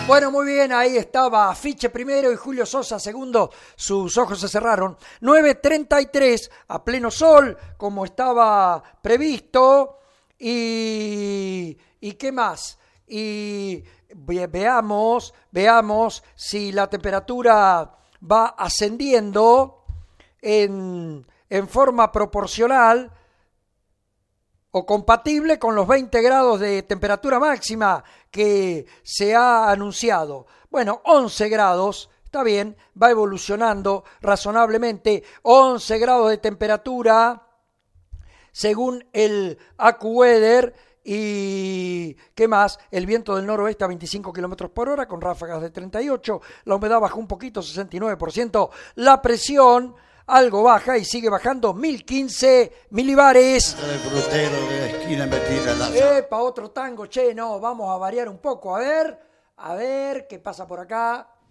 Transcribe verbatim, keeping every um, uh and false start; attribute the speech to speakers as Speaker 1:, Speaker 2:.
Speaker 1: Bueno, muy bien, ahí estaba Afiche primero y Julio Sosa segundo, sus ojos se cerraron. nueve treinta y tres, a pleno sol, como estaba previsto. Y, ¿y qué más? Y ve, veamos, veamos si la temperatura va ascendiendo en, en forma proporcional o compatible con los veinte grados de temperatura máxima que se ha anunciado. Bueno, once grados, está bien, va evolucionando razonablemente, once grados de temperatura según el AccuWeather. Y ¿qué más? El viento del noroeste a veinticinco kilómetros por hora con ráfagas de treinta y ocho, la humedad bajó un poquito, sesenta y nueve por ciento, la presión algo baja y sigue bajando, mil quince milibares.
Speaker 2: El frutero de la esquina metida la...
Speaker 1: Epa, otro tango, che, no, vamos a variar un poco, a ver, a ver, ¿qué pasa por acá?